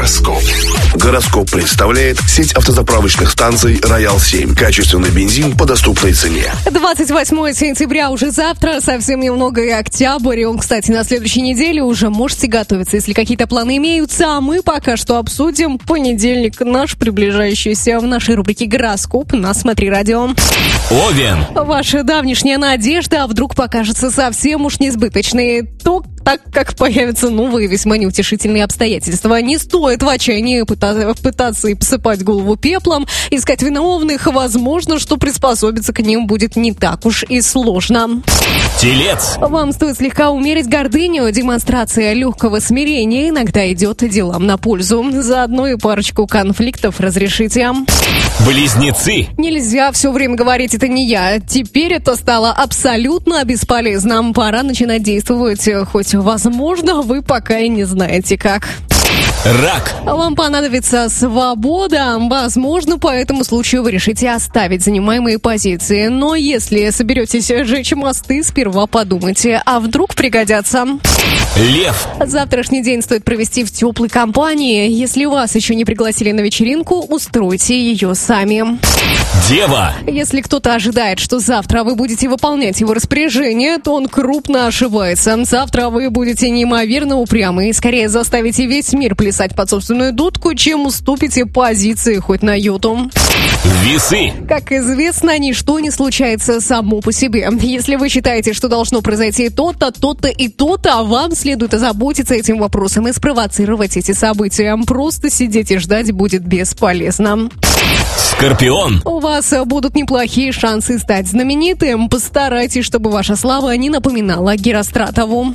Гороскоп. Гороскоп представляет сеть автозаправочных станций «Роял-7». Качественный бензин по доступной цене. 28 сентября уже завтра, совсем немного и октябрь. И он, кстати, на следующей неделе уже можете готовиться, если какие-то планы имеются. А мы пока что обсудим понедельник наш, приближающийся в нашей рубрике «Гороскоп» на «Смотри радио». Овен. Ваша давнишняя надежда вдруг покажется совсем уж несбыточной. Так как появятся новые весьма неутешительные обстоятельства. Не стоит в отчаянии пытаться и посыпать голову пеплом, искать виновных. Возможно, что приспособиться к ним будет не так уж и сложно. Телец. Вам стоит слегка умерить гордыню. Демонстрация легкого смирения иногда идет делам на пользу. Заодно и парочку конфликтов разрешите. Близнецы. Нельзя все время говорить «это не я». Теперь это стало абсолютно бесполезно. Пора начинать действовать, хоть, возможно, вы пока и не знаете как. Рак. Вам понадобится свобода. Возможно, по этому случаю вы решите оставить занимаемые позиции. Но если соберетесь сжечь мосты, сперва подумайте, а вдруг пригодятся. Лев. Завтрашний день стоит провести в теплой компании. Если вас еще не пригласили на вечеринку, устройте ее сами. Дева. Если кто-то ожидает, что завтра вы будете выполнять его распоряжение, то он крупно ошибается. Завтра вы будете неимоверно упрямы и скорее заставите весь мир плясать под собственную дудку, чем уступите позиции хоть на йоту. Весы. Как известно, ничто не случается само по себе. Если вы считаете, что должно произойти то-то, то-то и то-то, вам следует озаботиться этим вопросом и спровоцировать эти события. Просто сидеть и ждать будет бесполезно. Скорпион. У вас будут неплохие шансы стать знаменитым. Постарайтесь, чтобы ваша слава не напоминала Геростратову.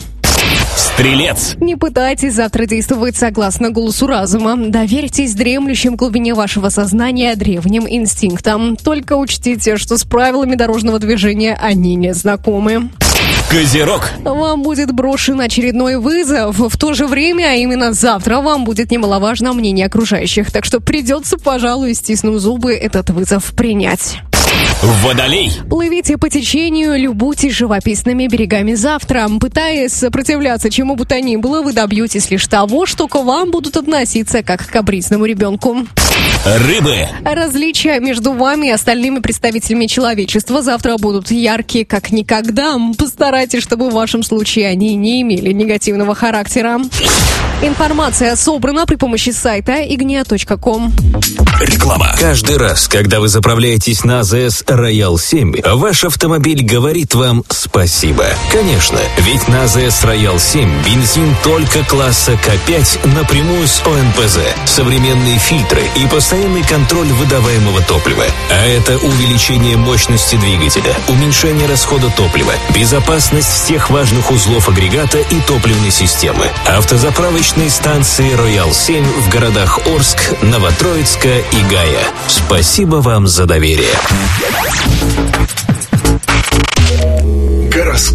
Стрелец. Не пытайтесь завтра действовать согласно голосу разума. Доверьтесь дремлющим в глубине вашего сознания древним инстинктам. Только учтите, что с правилами дорожного движения они не знакомы. Козерог. Вам будет брошен очередной вызов. В то же время, а именно завтра, вам будет немаловажно мнение окружающих. Так что придется, пожалуй, стиснув зубы, этот вызов принять. Водолей. Плывите по течению, любуйтесь живописными берегами завтра. Пытаясь сопротивляться чему бы то ни было, вы добьетесь лишь того, что к вам будут относиться как к капризному ребенку. Рыбы. Различия между вами и остальными представителями человечества завтра будут яркие как никогда. Постарайтесь, чтобы в вашем случае они не имели негативного характера. Информация собрана при помощи сайта ignia.com. Реклама. Каждый раз, когда вы заправляетесь на АЗС «Роял-7», ваш автомобиль говорит вам спасибо. Конечно, ведь на АЗС «Роял-7» бензин только класса К5 напрямую с ОНПЗ, современные фильтры и постоянный контроль выдаваемого топлива. А это увеличение мощности двигателя, уменьшение расхода топлива, безопасность всех важных узлов агрегата и топливной системы. Автозаправочные станции «Роял-7» в городах Орск, Новотроицка и Гая. Спасибо вам за доверие.